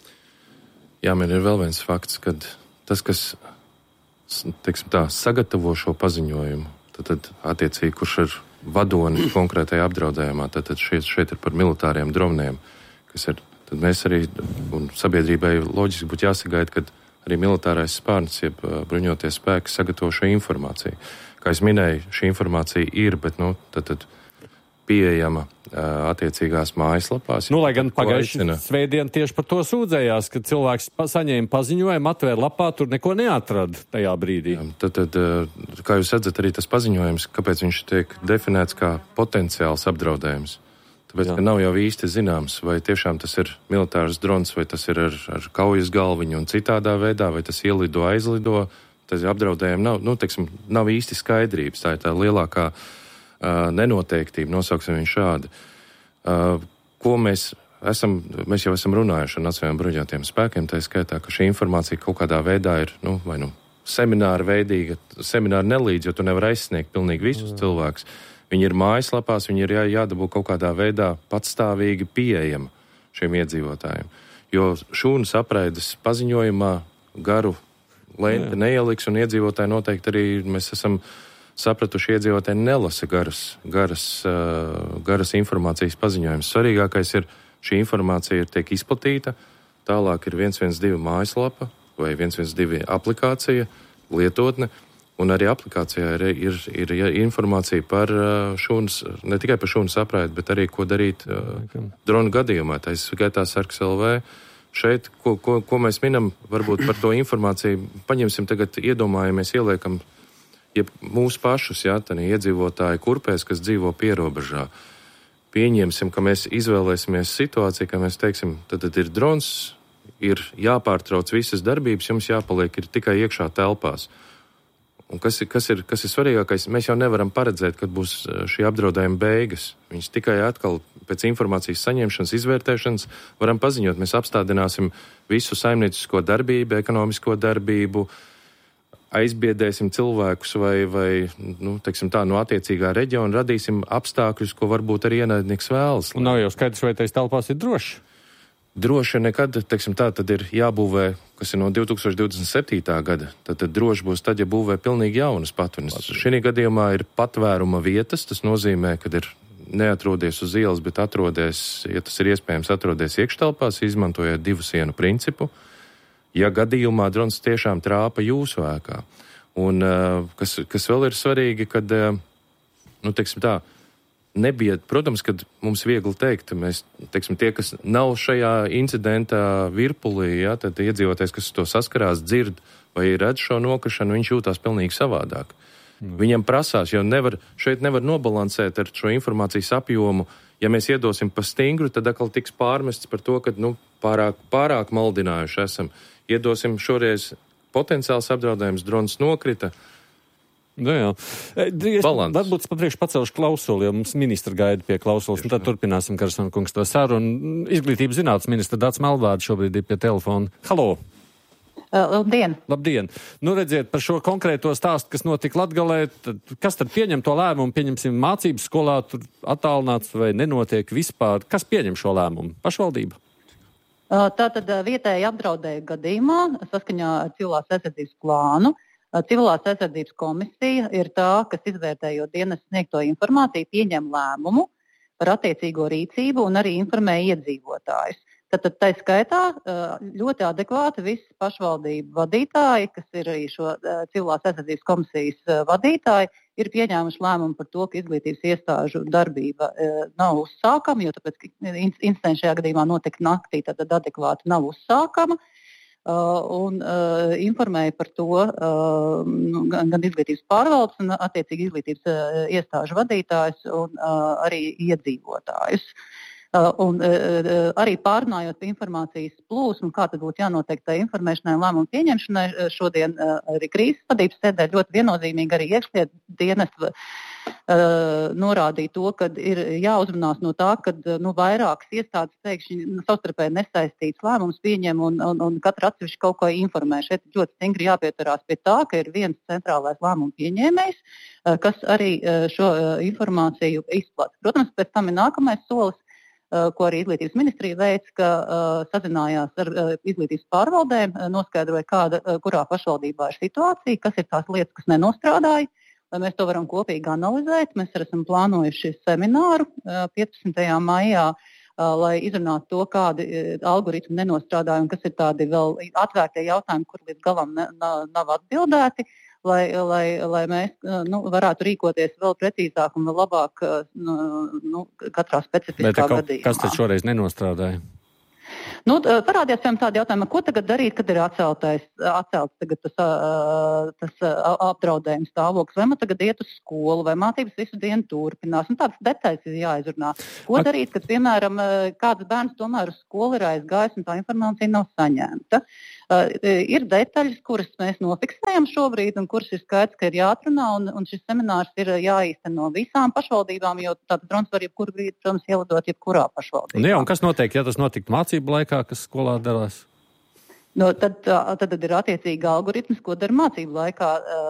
Jā, man ir vēl viens fakts, kad tas, kas, teiksim tā, sagatavo šo paziņojumu, tad, tad attiecīgi, kurš ir vadoni konkrētajā apdraudējumā, tad, tad šeit, šeit ir par militāriem droniem, kas ir, tad mēs arī, un sabiedrībai loģiski būtu jāsagaida, kad arī militārais spārns, jeb bruņotie spēki sagatavo šo informāciju. Kā es minēju, šī informācija ir, bet, nu, tad, tad pieejama attiecīgās mājaslapās. Nu, lai gan pagājuši svētdien tieši par to sūdzējās, ka cilvēks saņēma paziņojumu, atvēra lapā, tur neko neatrada tajā brīdī. Tad, tad, kā jūs redzat, arī tas paziņojums, kāpēc viņš tiek definēts kā potenciāls apdraudējums. Tāpēc, Jā. ka nav jau īsti zināms, vai tiešām tas ir militārs drons, vai tas ir ar, ar kaujas galviņu un citādā veidā, vai tas ielido, aizlido. Tas apdraudējumi nav, nu, teiksim, nav īsti skaidrības. Tā ir tā lielākā uh, nenoteiktība, nosauksim viņu šādi. Uh, ko mēs esam, mēs jau esam runājuši ar Nacionālajiem bruņotajiem spēkiem, tā skaitā, ka šī informācija kaut kādā veidā ir, nu, vai nu, semināra veidīga, semināra nelīdz, jo tu nevar aizsniegt pilnīgi visus mm. cilvēkus. Viņi ir mājaslapās, viņi ir jā, jādabū kaut kādā veidā patstāvīgi pieejama šiem iedzīvotājiem. Jo šūnas apraides paziņojumā garu lenti neieliks, un iedzīvotāji noteikti arī mēs esam sapratuši, iedzīvotāji nelasa garas, garas, uh, garas informācijas paziņojumus. Svarīgākais ir, šī informācija ir tiek izplatīta, tālāk ir viens viens divi mājaslapa vai viens viens divi aplikācija, lietotne, un arī aplikācijā ir, ir, ir, ir informācija par uh, šūnas, ne tikai par šūnas apraidi, bet arī, ko darīt uh, dronu gadījumā. Tā ir skaitā Sarks L V. Šeit, ko, ko, ko mēs minam, varbūt par to informāciju, paņemsim tagad, iedomājamies, ieliekam ja mūsu pašus, jā, tani iedzīvotāji kurpēs, kas dzīvo pierobežā. Pieņemsim, ka mēs izvēlēsimies situāciju, ka mēs teiksim, tad, tad ir drons, ir jāpārtrauc visas darbības, jums jāpaliek ir tikai iekšā telpās. Un kas ir, kas ir, kas ir svarīgākais, mēs jau nevaram paredzēt, kad būs šī apdraudējuma beigas. Viņas tikai atkal pēc informācijas saņemšanas, izvērtēšanas varam paziņot. Mēs apstādināsim visu saimniecisko darbību, ekonomisko darbību, aizbiedēsim cilvēkus vai, vai nu, teiksim tā, no attiecīgā reģiona, radīsim apstākļus, ko varbūt arī ienaidnieks vēlas. Un nav jau skaidrs, vai tais telpās ir droši? Droši nekad, teiksim tā, tad ir jābūvē, kas ir no divi tūkstoši divdesmit septītā gada, tad, tad droši būs tad, ja būvē pilnīgi jaunas patveres. Šī gadījumā ir patvēruma vietas, tas nozīmē, kad ir neatrodies uz ielas, bet atrodies, ja tas ir iespējams, atrodies iekštelpās, izmantojot divu sienu principu, ja gadījumā drons tiešām trāpa jūsu ēkā. Un kas, kas vēl ir svarīgi, kad, nu, teiksim tā, nebija, protams, kad mums viegli teikt, mēs, teiksim, tie, kas nav šajā incidentā virpulī, ja, tad iedzīvotājs, kas to saskarās, dzird vai redz šo nokrišanu, viņš jūtās pilnīgi savādāk. Mm. Viņam prasās, jo nevar, šeit nevar nobalansēt ar šo informācijas apjomu. Ja mēs iedosim pa stingru, tad atkal tiks pārmests par to, ka, nu, pārāk, pārāk maldinājuši esam. Iedosim šoreiz potenciāls apdraudējums, drons nokrita. Nu, jā. Es varbūt papriekš pacelšu klausuli, jo mums ministra gaida pie klausulas, un tad turpināsim, Karsona kungs, to sarunu. Izglītības zinātnes ministra Dāts Melbārds šobrīd ir pie telefona. Halo! Uh, labdien! Labdien! Nu, redziet, par šo konkrēto stāstu, kas notika Latgalē, tad, kas tad pieņem to lēmumu? Pieņemsim mācības skolā, tur attālināts vai nenotiek vispār? Kas pieņem šo lēmumu? Pašvaldība? Uh, tātad vietēji apdraudēja gadījumā, saskaņā ar civilās aizsardzības plānu, Civilās aizsardzības komisija ir tā, kas izvērtējot dienas sniegto informāciju, pieņem lēmumu par attiecīgo rīcību un arī informē iedzīvotājus. Tad tā skaitā ļoti adekvāti visi pašvaldību vadītāji, kas ir arī šo civilās aizsardzības komisijas vadītāji, ir pieņēmuši lēmumu par to, ka izglītības iestāžu darbība nav uzsākama, jo tāpēc, ka incidents šajā gadījumā notika naktī, tad adekvāti nav uzsākama. Uh, un uh, informēja par to uh, gan, gan izglītības pārvaldes un attiecīgi izglītības uh, iestāžu vadītājus un uh, arī iedzīvotājus. Uh, un uh, arī pārunājot par informācijas plūsmu, kā tad būtu jānotiek tai informēšanai un lēmumu pieņemšanai, šodien uh, arī krīzes vadības sēdē ļoti viennozīmīgi arī iekšlietu dienestu Uh, norādīja to, ka ir jāuzmanās no tā, ka nu, vairākas iestādes pēkšņi savstarpēji nesaistīts lēmums pieņem un, un, un katra atsevišķi kaut ko informē. Šeit ļoti stingri jāpieturās pie tā, ka ir viens centrālais lēmumu pieņēmējs, uh, kas arī uh, šo uh, informāciju izplata. Protams, pēc tam ir nākamais solis, uh, ko arī izglītības ministrija veic, ka uh, sazinājās ar uh, izglītības pārvaldēm, uh, noskaidroja, kāda, uh, kurā pašvaldībā ir situācija, kas ir tās lietas, kas nenostrādāja. Lai mēs to varam kopīgi analizēt, mēs esam plānojuši semināru piecpadsmitajā maijā, lai izrunātu to, kādi algoritmi nenostrādāja un kas ir tādi vēl atvērtie jautājumi, kur līdz galam ne, nav atbildēti. lai, lai, lai mēs nu, varētu rīkoties vēl precīzāk un vēl labāk nu, katrā specifiskā Bet, gadījumā. Kas tad šoreiz nenostrādāja? Nu, parādījās piemēram tādi jautājumi, ko tagad darīt, kad ir atceltais, atcelts tagad tas, tas apdraudējums stāvoklis, vai man tagad iet uz skolu, vai mācības visu dienu turpinās, un tādas detaļas ir jāizrunā. Ko At... darīt, kad, piemēram, kāds bērns tomēr uz skolu ir aizgājis un tā informācija nav saņemta? Uh, ir detaļas, kuras mēs nofiksējam šobrīd un kuras ir skaidrs, ka ir jāatrunā, un, un šis seminārs ir jāīsteno visām pašvaldībām, jo tātad drons var jebkuru brīdi, protams, ielidot jebkurā pašvaldībā. Un, jā, un kas notiek, ja tas notiktu mācību laikā, kas skolā darās? No, tad, tad, tad ir attiecīgi algoritms, ko dara mācību laikā.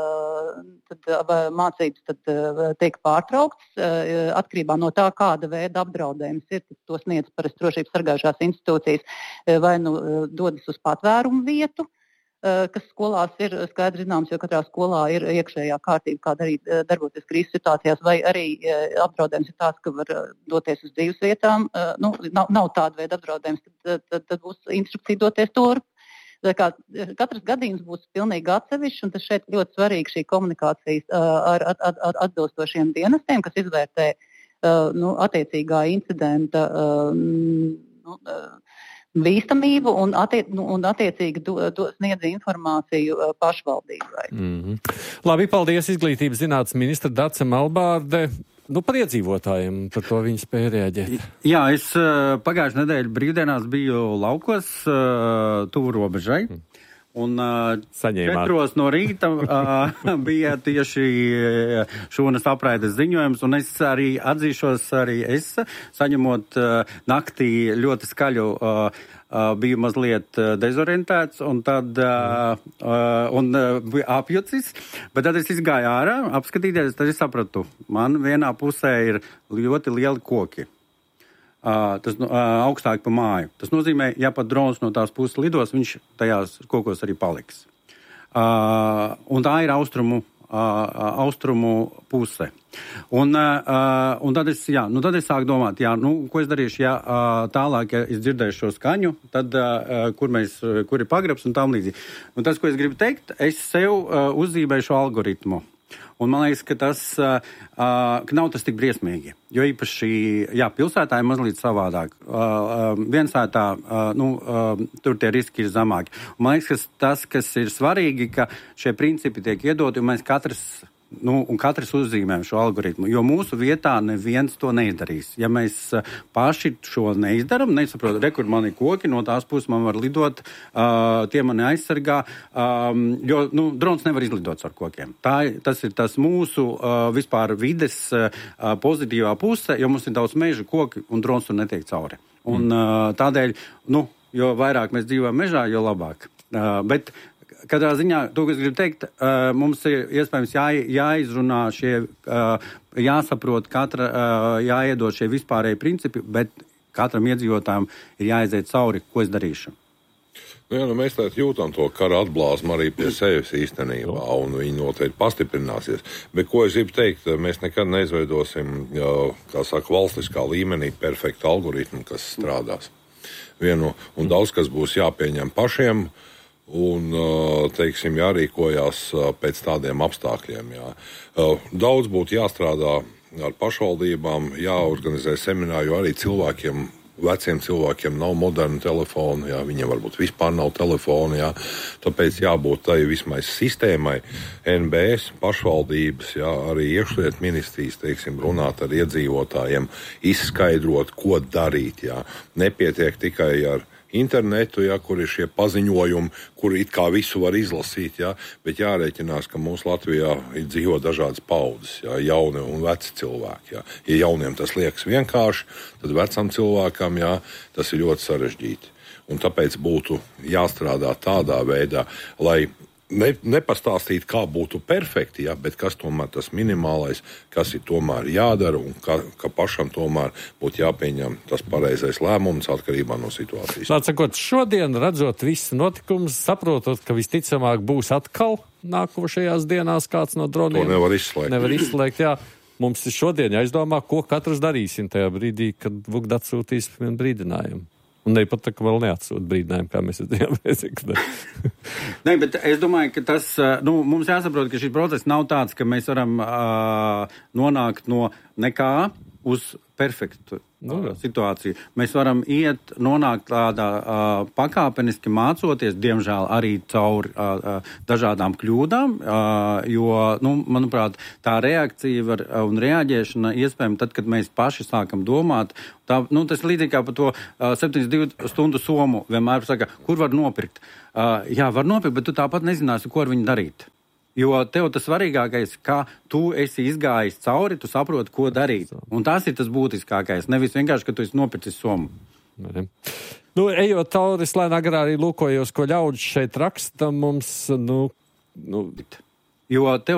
Tad mācības tad tiek pārtrauktas atkarībā no tā, kāda veida apdraudējums ir. To sniedz parasti drošības sargājušās institūcijas, vai nu dodas uz patvērumu vietu, kas skolās ir skaidri zināms, jo katrā skolā ir iekšējā kārtība, kā darīt, darboties krīzes situācijās, vai arī apdraudējums ir tāds, ka var doties uz dzīves vietām. Nu, nav, nav tāda veida apdraudējums, tad, tad, tad būs instrukcija doties turp. Kā, katrs gadījums būs pilnīgi atsevišķs, un tas šeit ļoti svarīgi šī komunikācijas ar, ar, ar, ar atbilstošiem dienestiem, kas izvērtē nu, attiecīgā incidenta nu, bīstamību un, attiec, nu, un attiecīgi do, do, sniedz informāciju pašvaldībai. Mm-hmm. Labi, paldies Izglītības zinātnes ministra Dace Melbārde. Nu, par iedzīvotājiem, par to viņi spēja rēģēt. Jā, es pagājušajā nedēļā brīvdienās biju laukos, tuvu robežai. Un četros no rīta uh, bija tieši šūnas apraides ziņojums, un es arī atzīšos, arī es saņemot uh, naktī ļoti skaļu, uh, uh, biju mazliet uh, dezorientēts, un tad uh, uh, un, uh, apjucis, bet tad es izgāju ārā, apskatīties, tad es sapratu, man vienā pusē ir ļoti lieli koki. Uh, tas uh, augstāk pa māju. Tas nozīmē, ja pat drons no tās puses lidos, viņš tajās kokos arī paliks. Uh, un tā ir austrumu, uh, austrumu puse. Un, uh, un tad, es, jā, nu tad es sāku domāt, jā, nu, ko es darīšu, ja uh, tālāk, ja es dzirdēšu šo skaņu, tad uh, kur, mēs, kur ir pagrabs un tam līdzīgi. Un tas, ko es gribu teikt, es sev uh, uzzīmēju šo algoritmu. Un man liekas, ka tas uh, ka nav tas tik briesmīgi, jo īpaši, jā, pilsētā ir mazliet savādāk. Uh, uh, viensētā, uh, nu, uh, tur tie riski ir zemāki. Un man liekas, ka tas, kas ir svarīgi, ka šie principi tiek iedoti, un mēs katrs, nu, un katrs uzzīmējam šo algoritmu, jo mūsu vietā neviens to neizdarīs. Ja mēs paši šo neizdaram, nesaprotu, re, kur man ir koki, no tās puses man var lidot, uh, tie mani aizsargā, um, jo, nu, drons nevar izlidot ar kokiem. Tā, tas ir tas mūsu uh, vispār vides uh, pozitīvā puse, jo mums ir daudz meža koki, un drons tur netiek cauri. Un uh, tādēļ, nu, jo vairāk mēs dzīvojam mežā, jo labāk. Uh, bet katrā ziņā, to, kas gribu teikt, uh, mums ir iespējams jā, jāizrunā šie, uh, jāsaprot, katra, uh, jāiedod šie vispārēji principi, bet katram iedzīvotājam ir jāaiziet cauri, ko es darīšu. Nu, jā, nu mēs tā jūtam to kara atblāsmu arī pie sevis īstenībā, un viņi noteikti pastiprināsies. Bet, ko es gribu teikt, mēs nekad neizveidosim, kā saka, valstiskā līmenī perfektu algoritmu, kas strādās. Vienu, un daudz, kas būs jāpieņem pašiem, un, teiksim, jārīkojās pēc tādiem apstākļiem. Jā. Daudz būtu jāstrādā ar pašvaldībām, jāorganizē semināri, jo arī cilvēkiem, veciem cilvēkiem nav modernu telefonu, jā, viņiem varbūt vispār nav telefonu, jā, tāpēc jābūt tai vismaz sistēmai, N B S, pašvaldības, jā, arī iekšlietu ministrijas, teiksim, runāt ar iedzīvotājiem, izskaidrot, ko darīt, jā. Nepietiek tikai ar internetu, ja, kur ir šie paziņojumi, kur it kā visu var izlasīt, ja, bet jārēķinās, ka mūsu Latvijā ir dzīvo dažādas paudzes, ja, jauni un veci cilvēki. Ja. Ja jauniem tas liekas vienkārši, tad vecam cilvēkam, ja, tas ir ļoti sarežģīti. Un tāpēc būtu jāstrādā tādā veidā, lai ne, nepastāstīt, kā būtu perfekti, ja, bet kas tomēr tas minimālais, kas ir tomēr jādara un ka, ka pašam tomēr būtu jāpieņem tas pareizais lēmums atkarībā no situācijas. Lāt sakot, šodien, redzot visu notikumus, saprotot, ka visticamāk būs atkal nākošajās dienās kāds no droniem. To nevar izslēgt. Nevar izslēgt, jā. Mums ir šodien jāizdomā, ko katrs darīsim tajā brīdī, kad Vugda atsūtīs vienu brīdinājumu. Un ne pat tā, ka vēl neatsūta brīdinājumu, kā mēs redzējām. Nē, bet es domāju, ka tas, nu, mums jāsaprot, ka šis process nav tāds, ka mēs varam uh, nonākt no nekā uz perfektu nu, uh, situāciju. Mēs varam iet, nonākt tādā uh, pakāpeniski mācoties, diemžēl arī cauri uh, uh, dažādām kļūdām, uh, jo, nu, manuprāt, tā reakcija var, uh, un reaģēšana iespējama tad, kad mēs paši sākam domāt. Tā, nu, tas līdzīgi kā par to uh, septiņdesmit divu stundu somu vienmēr saka, kur var nopirkt. Uh, jā, var nopirkt, bet tu tāpat nezināsi, ko ar viņu darīt. Jo tev tas svarīgākais, kā tu esi izgājis cauri, tu saproti, ko darīt. Un tas ir tas būtiskākais. Nevis vienkārši, ka tu esi nopircis somu. Nu, ejot cauri slēnā garā arī lūkojos, ko ļaudis šeit raksta mums, nu... nu... Jo tev